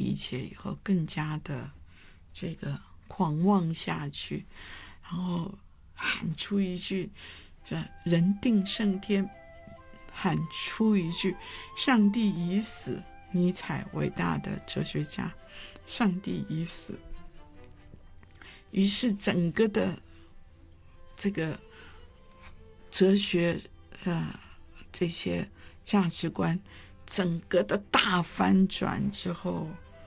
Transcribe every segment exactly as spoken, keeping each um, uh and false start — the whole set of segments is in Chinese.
一切以后，更加的这个狂妄下去，然后喊出一句这人定胜天，喊出一句上帝已死。尼采伟大的哲学家，上帝已死。于是整个的这个哲学呃这些价值观整个的大翻转之后，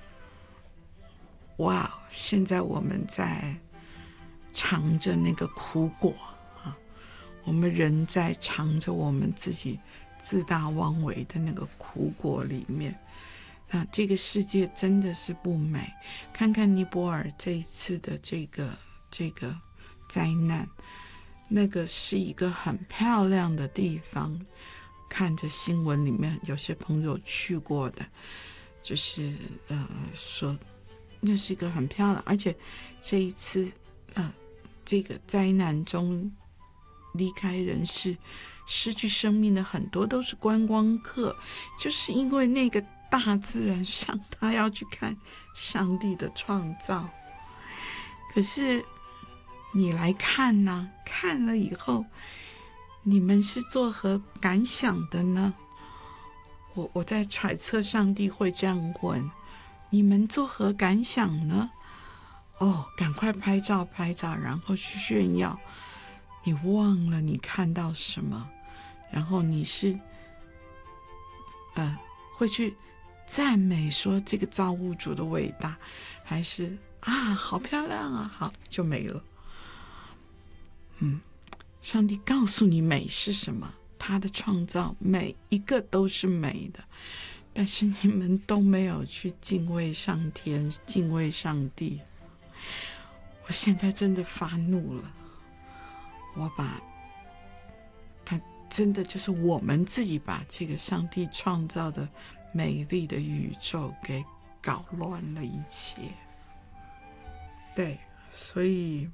哇，现在我们在尝着那个苦果啊，我们人在尝着我们自己自大妄为的那个苦果里面。那这个世界真的是不美，看看尼泊尔这一次的这个这个灾难，那个是一个很漂亮的地方，看着新闻里面有些朋友去过的，就是呃说那是一个很漂亮，而且这一次呃这个灾难中离开人世失去生命的很多都是观光客，就是因为那个大自然上他要去看上帝的创造。可是你来看呢，看了以后你们是作何感想的呢？我我在揣测上帝会这样问，你们作何感想呢？哦，赶快拍照拍照，然后去炫耀，你忘了你看到什么，然后你是呃会去赞美说这个造物主的伟大，还是啊好漂亮啊，好就没了。嗯，上帝告诉你美是什么，他的创造每一个都是美的，但是你们都没有去敬畏上天，敬畏上帝。我现在真的发怒了，我把他真的就是我们自己把这个上帝创造的美丽的宇宙给搞乱了一切。对，所以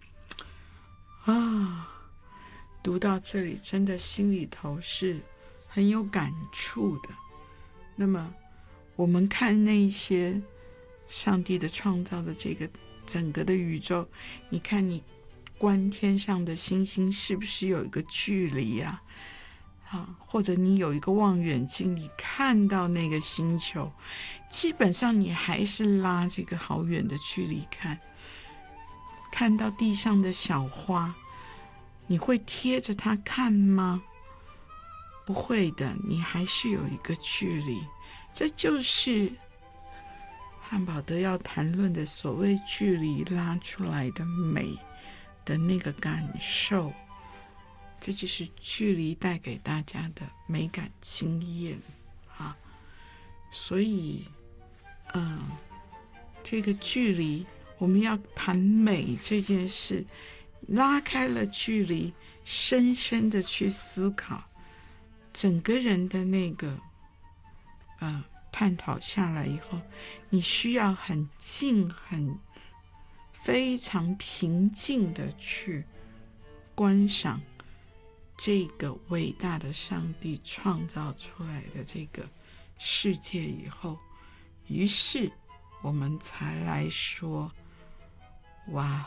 啊，读到这里真的心里头是很有感触的。那么我们看那些上帝的创造的这个整个的宇宙，你看你观天上的星星是不是有一个距离啊？啊，或者你有一个望远镜，你看到那个星球，基本上你还是拉这个好远的距离看。看到地上的小花，你会贴着它看吗？不会的，你还是有一个距离。这就是汉堡德要谈论的所谓距离拉出来的美的那个感受，这就是距离带给大家的美感经验啊。所以嗯，这个距离我们要谈美这件事，拉开了距离，深深的去思考整个人的那个呃探讨下来以后，你需要很静很非常平静的去观赏这个伟大的上帝创造出来的这个世界以后，于是我们才来说，哇，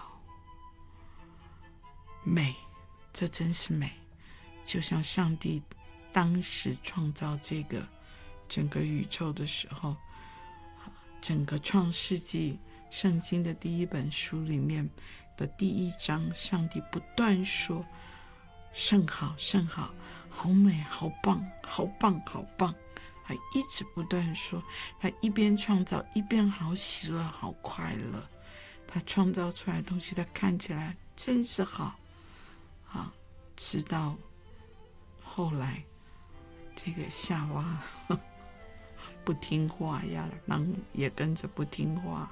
美，这真是美。就像上帝当时创造这个整个宇宙的时候，整个创世纪圣经的第一本书里面的第一章，上帝不断说甚好甚好，好美好棒好棒好棒，他一直不断说，他一边创造一边好喜乐好快乐，他创造出来的东西他看起来真是好啊。直到后来这个夏娃呵呵不听话呀，狼也跟着不听话。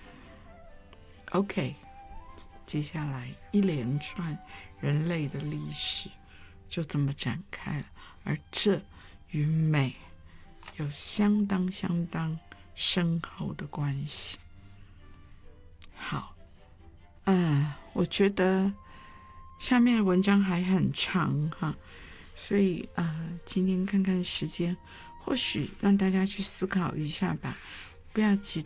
OK， 接下来一连串人类的历史就这么展开了，而这与美有相当相当深厚的关系。好，嗯，我觉得下面的文章还很长哈，所以呃，今天看看时间，或许让大家去思考一下吧，不要急